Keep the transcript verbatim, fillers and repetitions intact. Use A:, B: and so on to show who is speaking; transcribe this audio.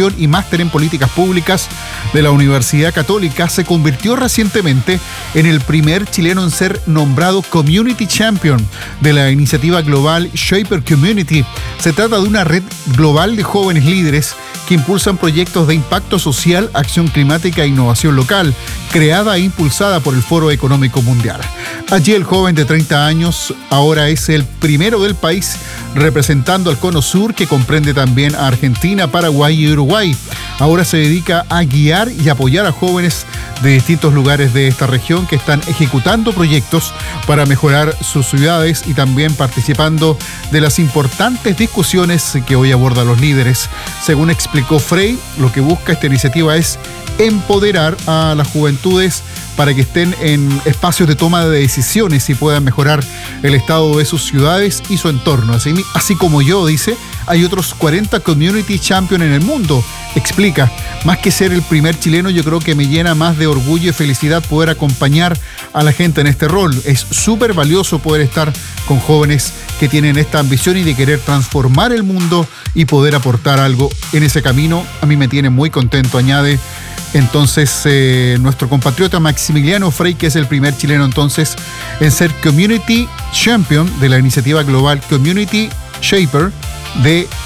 A: Administración y Máster en Políticas Públicas de la Universidad Católica, se convirtió recientemente en el primer chileno en ser nombrado Community Champion de la iniciativa global Shaper Community. Se trata de una red global de jóvenes líderes que impulsan proyectos de impacto social, acción climática e innovación local, creada e impulsada por el Foro Económico Mundial. Allí el joven de treinta años ahora es el primero del país representando al Cono Sur, que comprende también a Argentina, Paraguay y Uruguay. Ahora se dedica a guiar y apoyar a jóvenes de distintos lugares de esta región que están ejecutando proyectos para mejorar sus ciudades y también participando de las importantes discusiones que hoy abordan los líderes. Según explicó Frey, lo que busca esta iniciativa es empoderar a las juventudes para que estén en espacios de toma de decisiones y puedan mejorar el estado de sus ciudades y su entorno. Así, así como yo, dice, hay otros cuarenta Community Champions en el mundo. Explica, más que ser el primer chileno, yo creo que me llena más de orgullo y felicidad poder acompañar a la gente en este rol. Es súper valioso poder estar con jóvenes que tienen esta ambición y de querer transformar el mundo y poder aportar algo en ese camino. A mí me tiene muy contento, añade entonces eh, nuestro compatriota Maximiliano Frey, que es el primer chileno entonces en ser Community Champion de la iniciativa global Community Shaper de